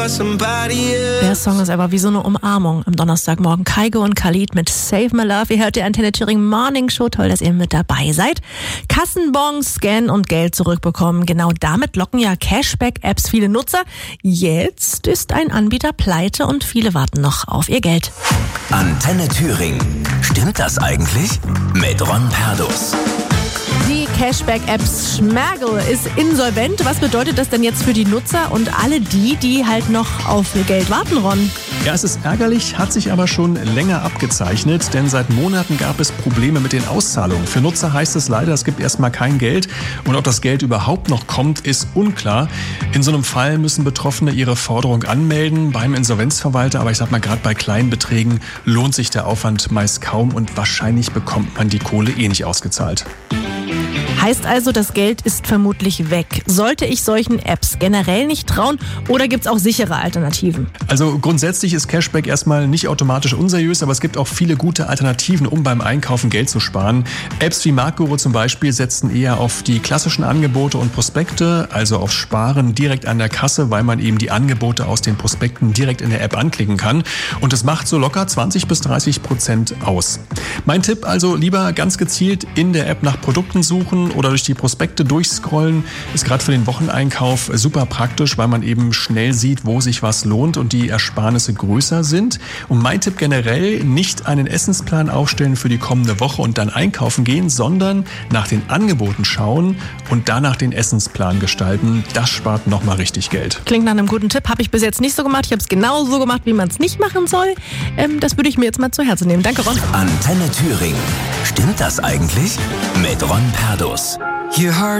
Der Song ist aber wie so eine Umarmung am Donnerstagmorgen. Kygo und Khalid mit Save My Love. Ihr hört die Antenne Thüringen Morning Show. Toll, dass ihr mit dabei seid. Kassenbon, Scan und Geld zurückbekommen. Genau damit locken ja Cashback-Apps viele Nutzer. Jetzt ist ein Anbieter pleite und viele warten noch auf ihr Geld. Antenne Thüringen. Stimmt das eigentlich? Mit Ron Perdus. Die Cashback-Apps Schmergel ist insolvent. Was bedeutet das denn jetzt für die Nutzer und alle die halt noch auf ihr Geld warten, Ron? Ja, es ist ärgerlich, hat sich aber schon länger abgezeichnet, denn seit Monaten gab es Probleme mit den Auszahlungen. Für Nutzer heißt es leider, es gibt erstmal kein Geld und ob das Geld überhaupt noch kommt, ist unklar. In so einem Fall müssen Betroffene ihre Forderung anmelden beim Insolvenzverwalter, aber ich sag mal, gerade bei kleinen Beträgen lohnt sich der Aufwand meist kaum und wahrscheinlich bekommt man die Kohle nicht ausgezahlt. Heißt also, das Geld ist vermutlich weg. Sollte ich solchen Apps generell nicht trauen oder gibt es auch sichere Alternativen? Also grundsätzlich ist Cashback erstmal nicht automatisch unseriös, aber es gibt auch viele gute Alternativen, um beim Einkaufen Geld zu sparen. Apps wie Marktguru zum Beispiel setzen eher auf die klassischen Angebote und Prospekte, also auf Sparen direkt an der Kasse, weil man eben die Angebote aus den Prospekten direkt in der App anklicken kann. Und das macht so locker 20-30% aus. Mein Tipp also, lieber ganz gezielt in der App nach Produkten suchen oder durch die Prospekte durchscrollen, ist gerade für den Wocheneinkauf super praktisch, weil man eben schnell sieht, wo sich was lohnt und die Ersparnisse größer sind. Und mein Tipp generell, nicht einen Essensplan aufstellen für die kommende Woche und dann einkaufen gehen, sondern nach den Angeboten schauen und danach den Essensplan gestalten. Das spart nochmal richtig Geld. Klingt nach einem guten Tipp, habe ich bis jetzt nicht so gemacht. Ich habe es genau so gemacht, wie man es nicht machen soll. Das würde ich mir jetzt mal zu Herzen nehmen. Danke, Ron. Antenne Thüringen. Stimmt das eigentlich? Mit Ron Perdus.